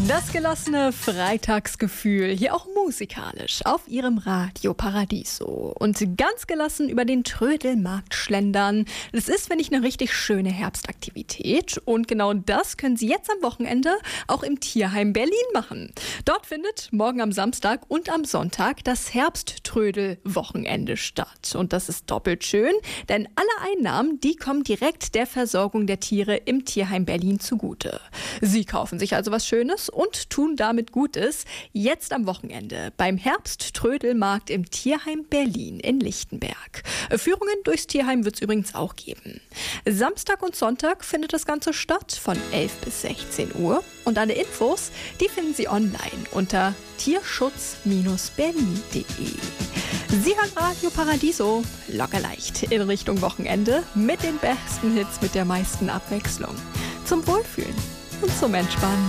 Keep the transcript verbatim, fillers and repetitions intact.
Das gelassene Freitagsgefühl, hier auch musikalisch, auf Ihrem Radio Paradiso. Und ganz gelassen über den Trödelmarkt schlendern. Das ist, wenn nicht, eine richtig schöne Herbstaktivität. Und genau das können Sie jetzt am Wochenende auch im Tierheim Berlin machen. Dort findet morgen am Samstag und am Sonntag das Herbsttrödel-Wochenende statt. Und das ist doppelt schön, denn alle Einnahmen, die kommen direkt der Versorgung der Tiere im Tierheim Berlin zugute. Sie kaufen sich also was Schönes und tun damit Gutes. Jetzt am Wochenende beim Herbsttrödelmarkt im Tierheim Berlin in Lichtenberg. Führungen durchs Tierheim wird es übrigens auch geben. Samstag und Sonntag findet das Ganze statt von elf bis sechzehn Uhr. Und alle Infos, die finden Sie online unter tierschutz berlin punkt de. Sie hören Radio Paradiso, locker leicht in Richtung Wochenende mit den besten Hits, mit der meisten Abwechslung. Zum Wohlfühlen und zum Entspannen.